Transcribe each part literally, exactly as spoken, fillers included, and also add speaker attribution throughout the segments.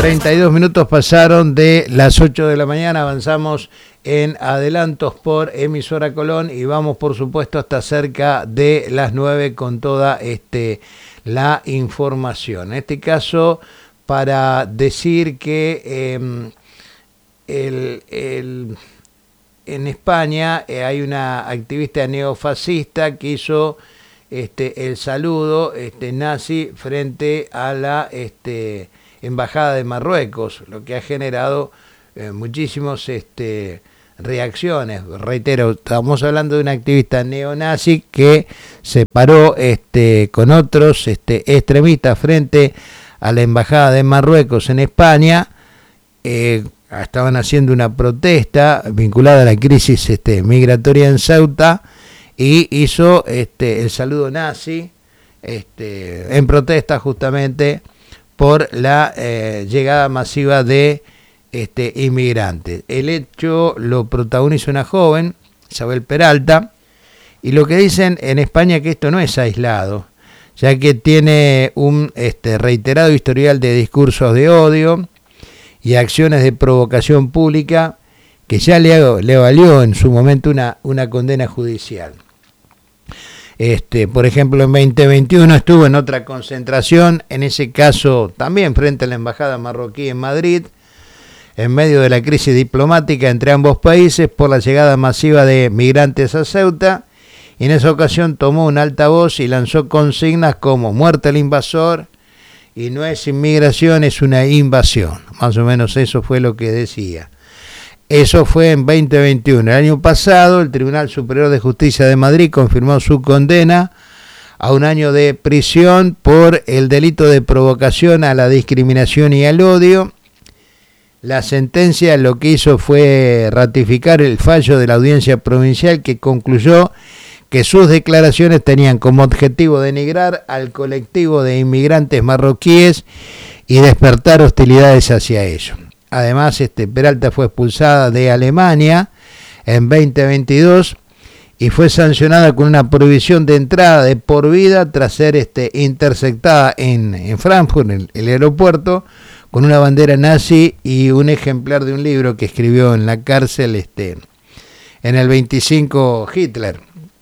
Speaker 1: treinta y dos minutos pasaron de las ocho de la mañana, avanzamos en adelantos por Emisora Colón y vamos por supuesto hasta cerca de las nueve con toda este, la información. En este caso, para decir que eh, el, el, en España eh, hay una activista neofascista que hizo este, el saludo este, nazi frente a la este, Embajada de Marruecos, lo que ha generado eh, muchísimos este, reacciones. Reitero, estamos hablando de una activista neonazi que se paró este, con otros este, extremistas frente a la Embajada de Marruecos en España. Eh, estaban haciendo una protesta vinculada a la crisis este, migratoria en Ceuta y hizo este, el saludo nazi este, en protesta justamente por la eh, llegada masiva de este, inmigrantes. El hecho lo protagoniza una joven, Isabel Peralta, y lo que dicen en España que esto no es aislado, ya que tiene un este, reiterado historial de discursos de odio y acciones de provocación pública que ya le, le valió en su momento una, una condena judicial. Este, por ejemplo, en veinte veintiuno estuvo en otra concentración, en ese caso también frente a la embajada marroquí en Madrid, en medio de la crisis diplomática entre ambos países por la llegada masiva de migrantes a Ceuta, y en esa ocasión tomó un altavoz y lanzó consignas como muerte al invasor y no es inmigración, es una invasión. Más o menos eso fue lo que decía. Eso fue en veinte veintiuno. El año pasado, el Tribunal Superior de Justicia de Madrid confirmó su condena a un año de prisión por el delito de provocación a la discriminación y al odio. La sentencia lo que hizo fue ratificar el fallo de la Audiencia Provincial que concluyó que sus declaraciones tenían como objetivo denigrar al colectivo de inmigrantes marroquíes y despertar hostilidades hacia ellos. Además, este, Peralta fue expulsada de Alemania en veinte veintidós y fue sancionada con una prohibición de entrada de por vida tras ser este, interceptada en, en Frankfurt, en el aeropuerto, con una bandera nazi y un ejemplar de un libro que escribió en la cárcel este, en el veinticinco Hitler.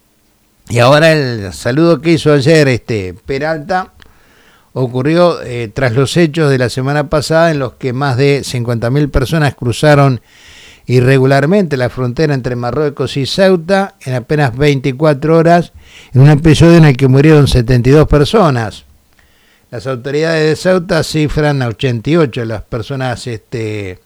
Speaker 1: Y ahora el saludo que hizo ayer este, Peralta ocurrió eh, tras los hechos de la semana pasada en los que más de cincuenta mil personas cruzaron irregularmente la frontera entre Marruecos y Ceuta en apenas veinticuatro horas, en un episodio en el que murieron setenta y dos personas. Las autoridades de Ceuta cifran a ochenta y ocho las personas este,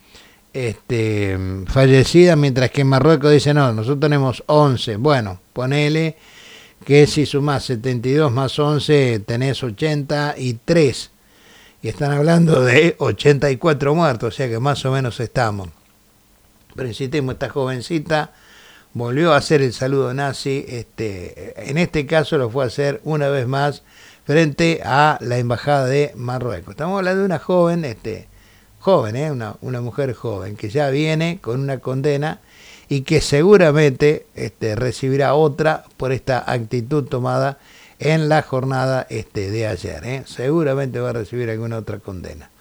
Speaker 1: este, fallecidas, mientras que en Marruecos dicen, no, nosotros tenemos once. Bueno, ponele que si sumás setenta y dos más once tenés ochenta y tres. Y están hablando de ochenta y cuatro muertos, o sea que más o menos estamos. Pero insistimos, esta jovencita volvió a hacer el saludo nazi, este, en este caso lo fue a hacer una vez más frente a la Embajada de Marruecos. Estamos hablando de una joven, este, joven, ¿eh? una, una mujer joven, que ya viene con una condena y que seguramente este, recibirá otra por esta actitud tomada en la jornada este, de ayer. ¿eh? Seguramente va a recibir alguna otra condena.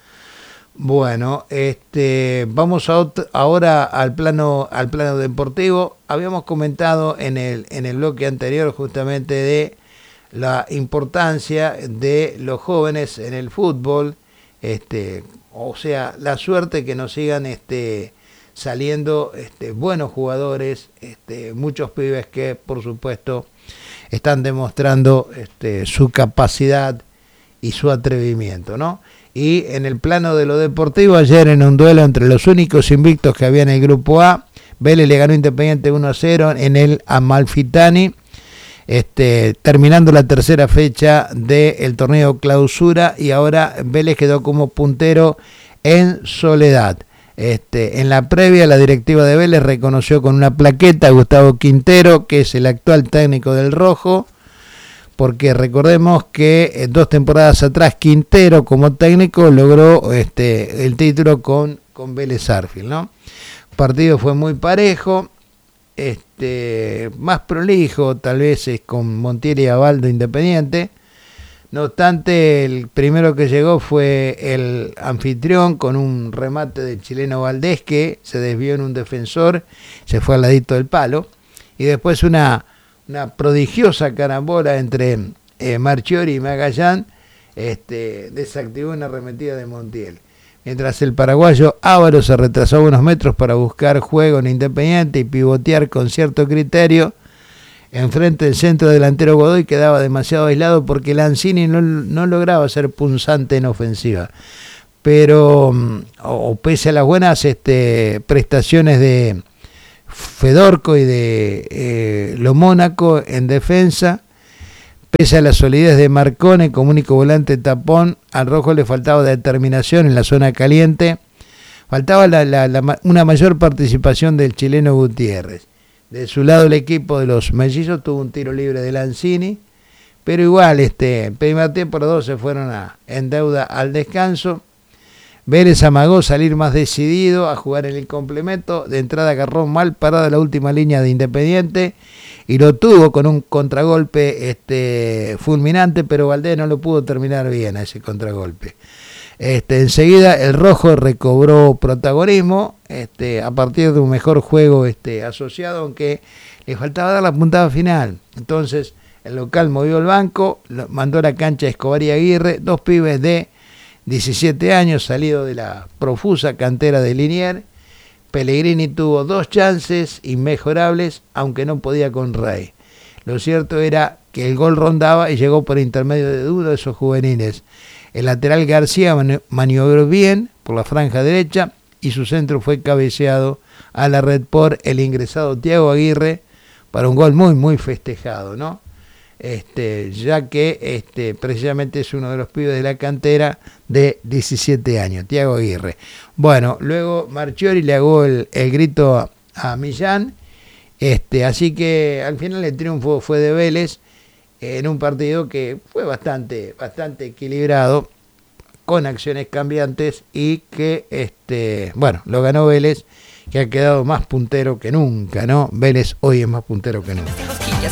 Speaker 1: Bueno, este, vamos a otro, ahora al plano, al plano deportivo. Habíamos comentado en el, en el bloque anterior justamente de la importancia de los jóvenes en el fútbol, este, o sea, la suerte que nos sigan este, saliendo este, buenos jugadores, este, muchos pibes que por supuesto están demostrando este, su capacidad y su atrevimiento, ¿no? Y en el plano de lo deportivo, ayer en un duelo entre los únicos invictos que había en el grupo A, Vélez le ganó Independiente uno a cero en el Amalfitani, este, terminando la tercera fecha del torneo clausura, y ahora Vélez quedó como puntero en Soledad. Este, en la previa, la directiva de Vélez reconoció con una plaqueta a Gustavo Quintero, que es el actual técnico del Rojo, porque recordemos que eh, dos temporadas atrás Quintero como técnico logró este, el título con, con Vélez Sarsfield, ¿no? El partido fue muy parejo, este, más prolijo tal vez es con Montiel y Abaldo Independiente, No obstante, el primero que llegó fue el anfitrión con un remate del chileno Valdés que se desvió en un defensor, se fue al ladito del palo. Y después una, una prodigiosa carambola entre eh, Marchiori y Magallán este, desactivó una arremetida de Montiel. Mientras el paraguayo Ávaro se retrasó unos metros para buscar juego en Independiente y pivotear con cierto criterio, enfrente del centro delantero Godoy quedaba demasiado aislado porque Lanzini no, no lograba ser punzante en ofensiva. Pero, o, o pese a las buenas este, prestaciones de Fedorco y de eh, Lo Mónaco en defensa, pese a la solidez de Marcone como único volante tapón, al rojo le faltaba determinación en la zona caliente, faltaba la, la, la, una mayor participación del chileno Gutiérrez. De su lado el equipo de los mellizos tuvo un tiro libre de Lanzini, pero igual este primer tiempo los dos se fueron a, en deuda al descanso. Vélez amagó salir más decidido a jugar en el complemento, de entrada agarró mal parada la última línea de Independiente y lo tuvo con un contragolpe este, fulminante, pero Valdés no lo pudo terminar bien a ese contragolpe. Este, enseguida el rojo recobró protagonismo este, a partir de un mejor juego este, asociado, aunque le faltaba dar la puntada final. Entonces el local movió el banco, mandó a la cancha a Escobar y Aguirre, dos pibes de diecisiete años salidos de la profusa cantera de Liniers. Pellegrini tuvo dos chances inmejorables, aunque no podía con Rey. Lo cierto era que el gol rondaba y llegó por intermedio de uno de esos juveniles. El lateral García maniobró bien por la franja derecha y su centro fue cabeceado a la red por el ingresado Thiago Aguirre para un gol muy muy festejado, ¿no? Este, ya que este, precisamente es uno de los pibes de la cantera de diecisiete años, Thiago Aguirre. Bueno, luego Marchiori le hago el, el grito a, a Millán, este, así que al final el triunfo fue de Vélez, en un partido que fue bastante, bastante equilibrado, con acciones cambiantes y que, este, bueno, lo ganó Vélez, que ha quedado más puntero que nunca, ¿no? Vélez hoy es más puntero que nunca.